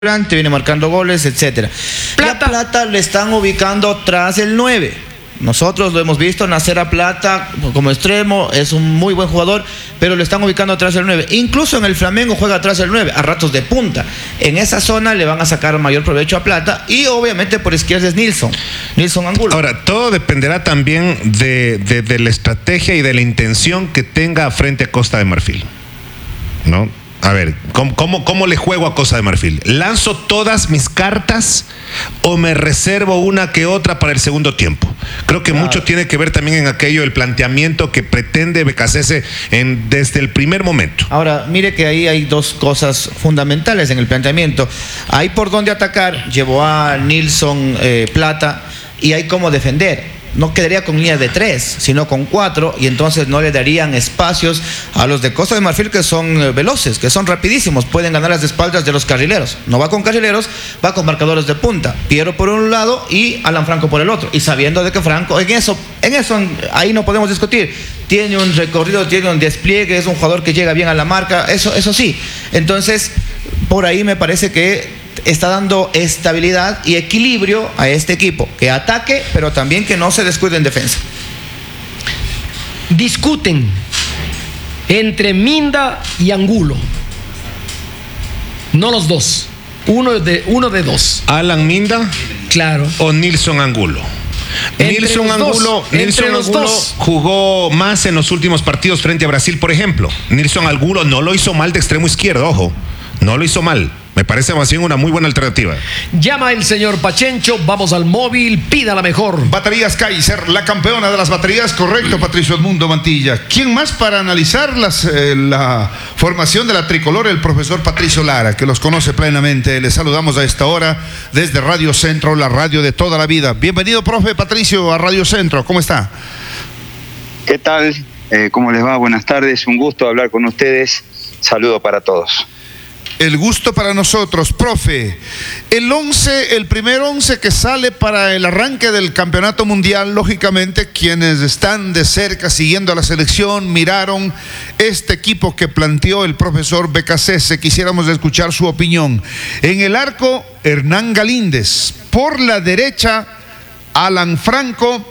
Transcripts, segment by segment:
viene marcando goles, etcétera. Plata. Y a Plata le están ubicando tras el 9. Nosotros lo hemos visto nacer a Plata como extremo, es un muy buen jugador, pero lo están ubicando atrás del 9. Incluso en el Flamengo juega atrás del 9, a ratos de punta. En esa zona le van a sacar mayor provecho a Plata y obviamente por izquierda es Nilson Angulo. Ahora, todo dependerá también de la estrategia y de la intención que tenga frente a Costa de Marfil, ¿no? A ver, ¿cómo le juego a Costa de Marfil? ¿Lanzo todas mis cartas o me reservo una que otra para el segundo tiempo? Creo que mucho tiene que ver también en aquello, el planteamiento que pretende Becasese desde el primer momento. Ahora, mire que ahí hay dos cosas fundamentales en el planteamiento. Hay por dónde atacar, llevó a Nilson Plata, y hay cómo defender. No quedaría con líneas de 3, sino con 4, y entonces no le darían espacios a los de Costa de Marfil, que son veloces, que son rapidísimos, pueden ganar las espaldas de los carrileros. No va con carrileros, va con marcadores de punta. Piero por un lado y Alan Franco por el otro. Y sabiendo de que Franco, en eso ahí no podemos discutir. Tiene un recorrido, tiene un despliegue, es un jugador que llega bien a la marca, eso sí. Entonces, por ahí me parece que está dando estabilidad y equilibrio a este equipo, que ataque, pero también que no se descuide en defensa. Discuten entre Minda y Angulo, no los dos, uno de dos. ¿Alan Minda? Claro. ¿O Nilson Angulo? Nilson Angulo jugó más en los últimos partidos frente a Brasil, por ejemplo. Nilson Angulo no lo hizo mal de extremo izquierdo, ojo, no lo hizo mal. Me parece más bien una muy buena alternativa. Llama el señor Pachencho, vamos al móvil, pida la mejor. Baterías Kaiser, la campeona de las baterías, correcto, Patricio Edmundo Mantilla. ¿Quién más para analizar la formación de la tricolor? El profesor Patricio Lara, que los conoce plenamente. Le saludamos a esta hora desde Radio Centro, la radio de toda la vida. Bienvenido, profe Patricio, a Radio Centro. ¿Cómo está? ¿Qué tal? ¿Cómo les va? Buenas tardes, un gusto hablar con ustedes. Saludo para todos. El gusto para nosotros, profe. El primer 11 que sale para el arranque del campeonato mundial, lógicamente quienes están de cerca siguiendo a la selección miraron este equipo que planteó el profesor Becasese. Quisiéramos escuchar su opinión. En el arco, Hernán Galíndez. Por la derecha, Alan Franco,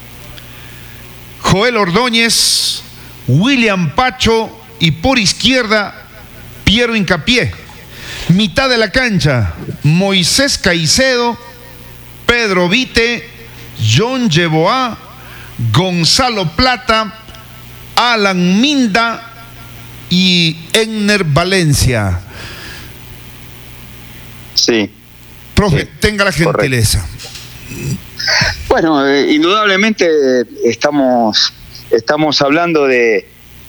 Joel Ordóñez, William Pacho, y por izquierda, Piero Hincapié. Mitad de la cancha, Moisés Caicedo, Pedro Vite, John Yeboah, Gonzalo Plata, Alan Minda y Enner Valencia. Sí. Profe, sí, tenga la gentileza. Bueno, indudablemente estamos hablando de...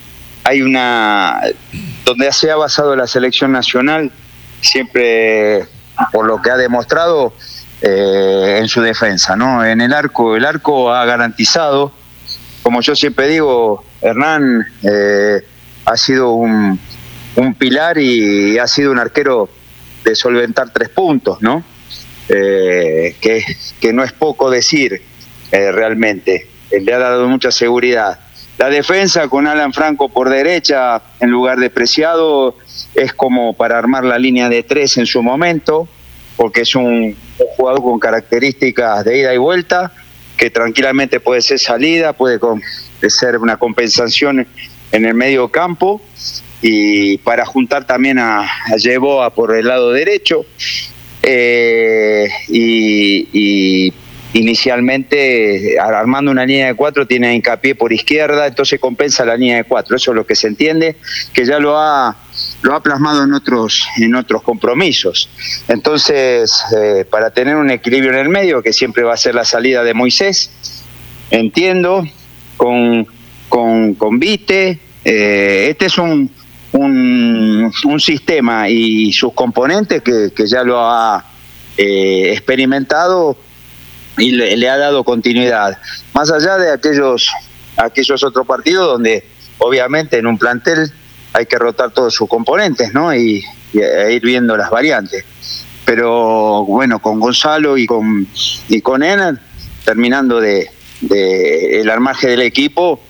donde se ha basado la selección nacional, siempre por lo que ha demostrado en su defensa, ¿no? En el arco ha garantizado, como yo siempre digo, Hernán ha sido un pilar y ha sido un arquero de solventar 3 puntos, ¿no? Que no es poco decir realmente, le ha dado mucha seguridad. La defensa con Alan Franco por derecha en lugar de Preciado es como para armar la línea de 3 en su momento, porque es un jugador con características de ida y vuelta, que tranquilamente puede ser salida, puede ser una compensación en el medio campo, y para juntar también a Yeboah por el lado derecho, y inicialmente armando una línea de 4 tiene Hincapié por izquierda, entonces compensa la línea de 4. Eso es lo que se entiende, que ya lo ha plasmado en otros compromisos. Entonces, para tener un equilibrio en el medio, que siempre va a ser la salida de Moisés, entiendo, con Vite, este es un sistema y sus componentes que ya lo ha experimentado y le ha dado continuidad. Más allá de aquellos otros partidos donde obviamente en un plantel hay que rotar todos sus componentes, ¿no? Y ir viendo las variantes. Pero bueno, con Gonzalo y con Enner, terminando de el armaje del equipo,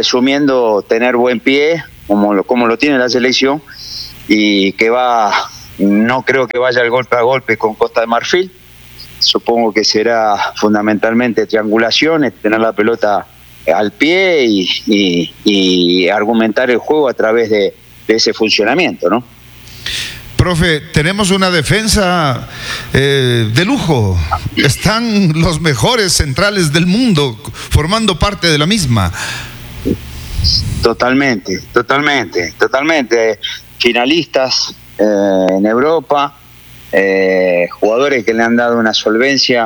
presumiendo tener buen pie, como lo tiene la selección, y que va No creo que vaya el golpe a golpe con Costa de Marfil. Supongo que será fundamentalmente triangulaciones, tener la pelota al pie y argumentar el juego a través de ese funcionamiento, ¿no? Profe, tenemos una defensa de lujo. Están los mejores centrales del mundo formando parte de la misma. Totalmente. Finalistas en Europa, jugadores que le han dado una solvencia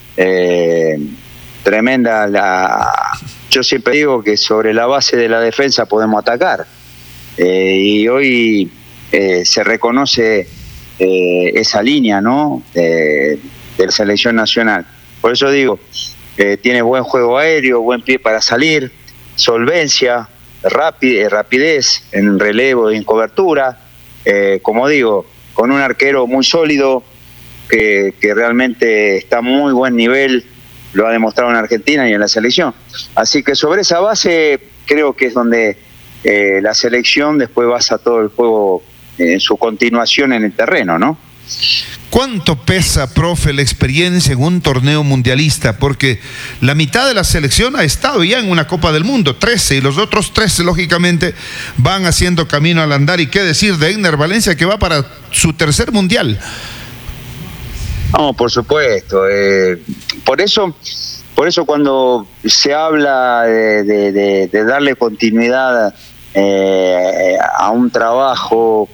tremenda. Yo siempre digo que sobre la base de la defensa podemos atacar. Y hoy se reconoce esa línea, ¿no? De la selección nacional. Por eso digo, tiene buen juego aéreo, buen pie para salir, solvencia, rapidez en relevo y en cobertura. Como digo, con un arquero muy sólido que realmente está a muy buen nivel, lo ha demostrado en Argentina y en la selección. Así que sobre esa base creo que es donde la selección después basa todo el juego en su continuación en el terreno, ¿no? ¿Cuánto pesa, profe, la experiencia en un torneo mundialista? Porque la mitad de la selección ha estado ya en una Copa del Mundo, 13, y los otros 13, lógicamente, van haciendo camino al andar. ¿Y qué decir de Egner Valencia, que va para su tercer mundial? No, por supuesto. Por eso cuando se habla de darle continuidad a un trabajo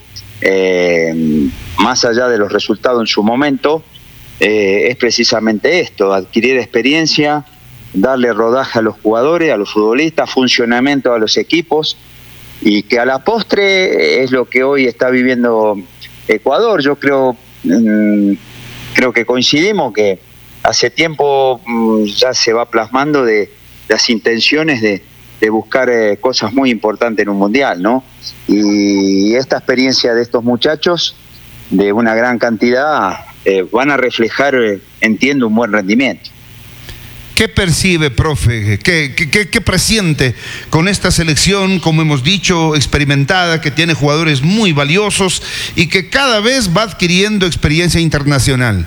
más allá de los resultados en su momento, es precisamente esto: adquirir experiencia, darle rodaje a los jugadores, a los futbolistas, funcionamiento a los equipos, y que a la postre es lo que hoy está viviendo Ecuador. Yo creo que coincidimos que hace tiempo ya se va plasmando de las intenciones de buscar cosas muy importantes en un mundial, ¿no? Y esta experiencia de estos muchachos, de una gran cantidad, van a reflejar, entiendo, un buen rendimiento. ¿Qué percibe, profe? ¿Qué presiente con esta selección, como hemos dicho, experimentada, que tiene jugadores muy valiosos y que cada vez va adquiriendo experiencia internacional?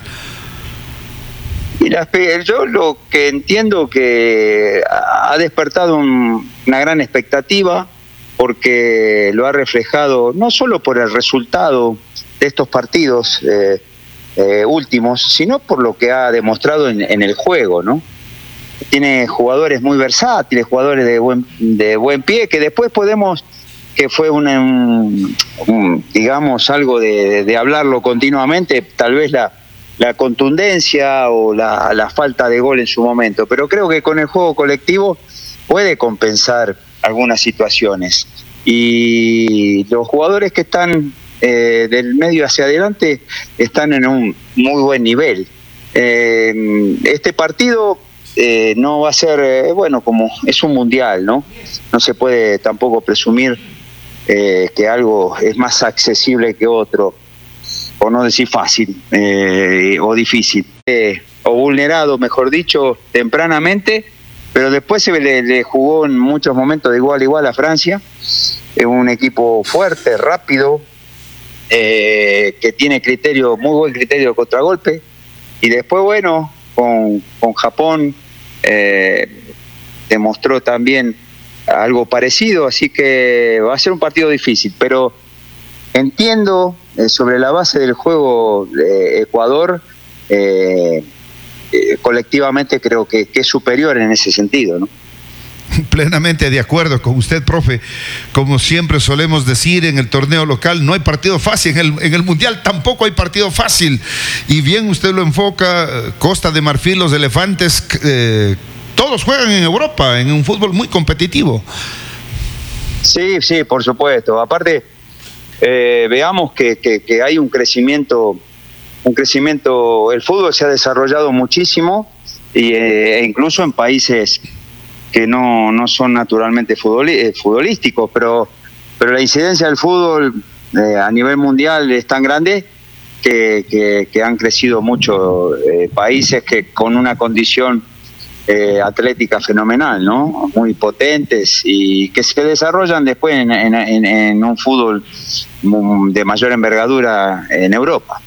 Mira, yo lo que entiendo que ha despertado una gran expectativa, porque lo ha reflejado no solo por el resultado de estos partidos últimos, sino por lo que ha demostrado en el juego, ¿no? Tiene jugadores muy versátiles, jugadores de buen pie, que después que fue digamos, algo de hablarlo continuamente, tal vez la contundencia o la falta de gol en su momento, pero creo que con el juego colectivo puede compensar algunas situaciones, y los jugadores que están del medio hacia adelante están en un muy buen nivel. Este partido no va a ser, como es un mundial, ¿no? No se puede tampoco presumir que algo es más accesible que otro, por no decir fácil o difícil, o vulnerado, mejor dicho, tempranamente, pero después se le jugó en muchos momentos de igual a igual a Francia. Es un equipo fuerte, rápido, que tiene muy buen criterio de contragolpe, y después, con Japón demostró también algo parecido, así que va a ser un partido difícil, pero entiendo sobre la base del juego de Ecuador, colectivamente creo que es superior en ese sentido, ¿no? Plenamente de acuerdo con usted, profe. Como siempre solemos decir, en el torneo local no hay partido fácil, en el mundial tampoco hay partido fácil, y bien usted lo enfoca. Costa de Marfil, los Elefantes, todos juegan en Europa, en un fútbol muy competitivo. Sí, por supuesto. Aparte, veamos que hay un crecimiento, el fútbol se ha desarrollado muchísimo, e incluso en países que no son naturalmente futbolísticos, pero la incidencia del fútbol a nivel mundial es tan grande que han crecido muchos países que con una condición atlética fenomenal, ¿no? Muy potentes y que se desarrollan después en un fútbol de mayor envergadura en Europa.